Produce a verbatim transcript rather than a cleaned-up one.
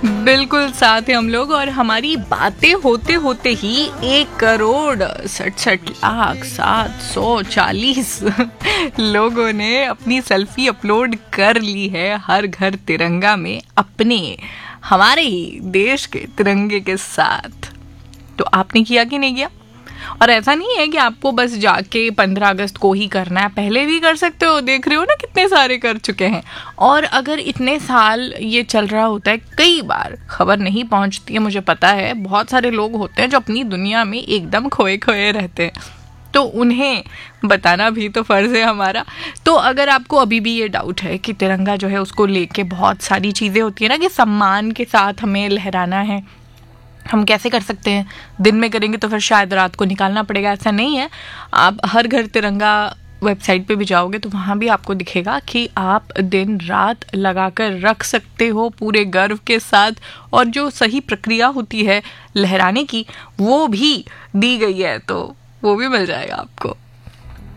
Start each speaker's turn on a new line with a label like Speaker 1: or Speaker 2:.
Speaker 1: बिल्कुल साथ हैं हम लोग, और हमारी बातें होते होते ही एक करोड़ सड़सठ लाख सात सौ चालीस लोगों ने अपनी सेल्फी अपलोड कर ली है हर घर तिरंगा में, अपने हमारे ही देश के तिरंगे के साथ। तो आपने किया कि नहीं किया? और ऐसा नहीं है कि आपको बस जाके पंद्रह अगस्त को ही करना है, पहले भी कर सकते हो। देख रहे हो ना कितने सारे कर चुके हैं। और अगर इतने साल ये चल रहा होता है, कई बार खबर नहीं पहुंचती है, मुझे पता है बहुत सारे लोग होते हैं जो अपनी दुनिया में एकदम खोए खोए रहते हैं, तो उन्हें बताना भी तो फ़र्ज़ है हमारा। तो अगर आपको अभी भी ये डाउट है कि तिरंगा जो है उसको लेके बहुत सारी चीज़ें होती है ना, कि सम्मान के साथ हमें लहराना है, हम कैसे कर सकते हैं? दिन में करेंगे तो फिर शायद रात को निकालना पड़ेगा, ऐसा नहीं है। आप हर घर तिरंगा वेबसाइट पे भी जाओगे तो वहाँ भी आपको दिखेगा कि आप दिन रात लगाकर रख सकते हो पूरे गर्व के साथ, और जो सही प्रक्रिया होती है लहराने की वो भी दी गई है, तो वो भी मिल जाएगा आपको।